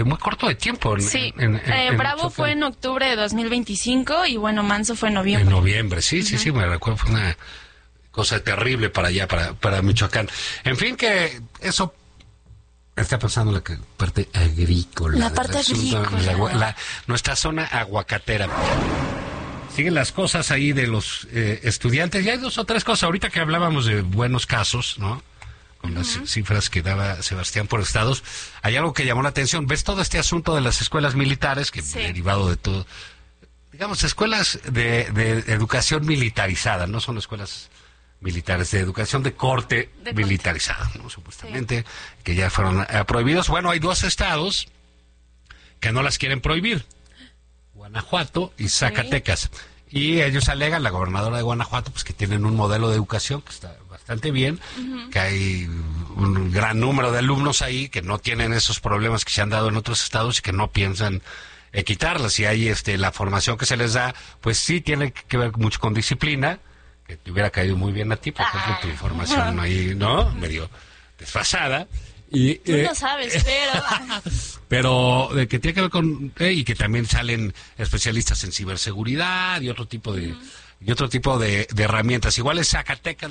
muy corto de tiempo. Sí, en Bravo fue en octubre de 2025 y bueno, Manso fue en noviembre. En noviembre, sí, me recuerdo, fue una cosa terrible para allá, para Michoacán. En fin, que eso está pasando en la parte agrícola. La parte agrícola. Nuestra zona aguacatera. Siguen las cosas ahí de los estudiantes. Y hay 2 o 3 cosas. Ahorita que hablábamos de buenos casos, ¿no? Con las cifras que daba Sebastián por estados, hay algo que llamó la atención. ¿Ves todo este asunto de las escuelas militares, que derivado de todo? Digamos, escuelas de educación militarizada, no son escuelas militares, de educación de corte militarizada, ¿no? Supuestamente, que ya fueron prohibidos. Bueno, hay 2 estados que no las quieren prohibir, Guanajuato y Zacatecas. Y ellos alegan, la gobernadora de Guanajuato, pues que tienen un modelo de educación que está bastante bien, que hay un gran número de alumnos ahí que no tienen esos problemas que se han dado en otros estados y que no piensan quitarlas. Y ahí la formación que se les da, pues sí tiene que ver mucho con disciplina, que te hubiera caído muy bien a ti, por ejemplo, tu información ahí, ¿no? Medio desfasada. Y, tú lo sabes, pero de que tiene que ver con y que también salen especialistas en ciberseguridad y otro tipo de de herramientas. Igual en Zacatecas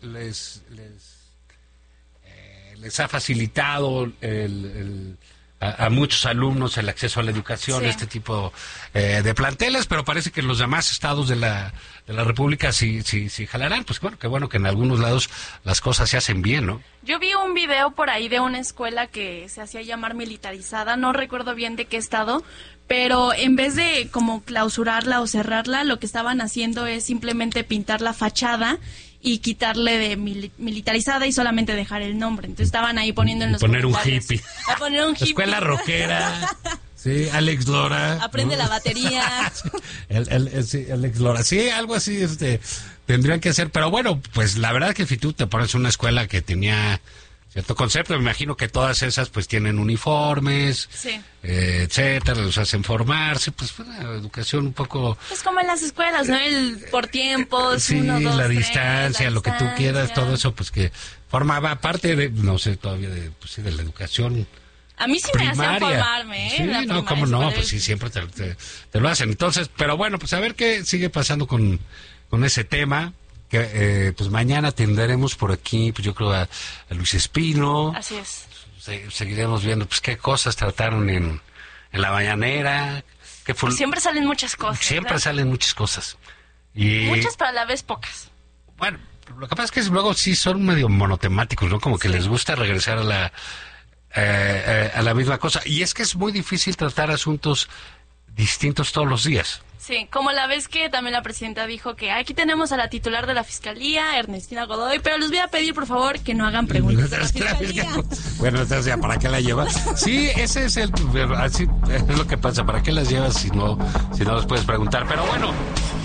les ha facilitado a muchos alumnos el acceso a la educación, este tipo de planteles, pero parece que en los demás estados de la República sí jalarán. Pues bueno, qué bueno que en algunos lados las cosas se hacen bien, ¿no? Yo vi un video por ahí de una escuela que se hacía llamar militarizada, no recuerdo bien de qué estado, pero en vez de como clausurarla o cerrarla, lo que estaban haciendo es simplemente pintar la fachada y quitarle de militarizada y solamente dejar el nombre. Entonces estaban ahí poniendo en los comentarios. A poner un hippie. Escuela rockera. Sí, Alex Lora. Aprende la batería. Alex Lora. Sí, algo así tendrían que hacer. Pero bueno, pues la verdad que si tú te pones una escuela que tenía cierto concepto, me imagino que todas esas pues tienen uniformes, etcétera, los hacen formarse, pues una educación un poco... Es como en las escuelas, ¿no? El por tiempos, sí, 1, 2, la 3, distancia, lo que tú quieras, todo eso, pues que formaba parte de, no sé, todavía de la educación. A mí sí primaria. Me hacían formarme, Sí, no, cómo no, pues sí, siempre te lo hacen. Entonces, pero bueno, pues a ver qué sigue pasando con ese tema. Que pues mañana tendremos por aquí, pues yo creo a Luis Espino. Así es. Seguiremos viendo pues qué cosas trataron en la mañanera. Siempre salen muchas cosas. Siempre salen muchas cosas. Y muchas, pero a la vez pocas. Bueno, lo que pasa es que luego sí son medio monotemáticos, ¿no? Como que les gusta regresar a la misma cosa. Y es que es muy difícil tratar asuntos distintos todos los días. Sí, como la vez que también la presidenta dijo que aquí tenemos a la titular de la Fiscalía, Ernestina Godoy, pero les voy a pedir, por favor, que no hagan preguntas a la Fiscalía. Bueno, entonces ya, ¿para qué la llevas? Sí, ese es así es lo que pasa, ¿para qué las llevas si no las puedes preguntar? Pero bueno,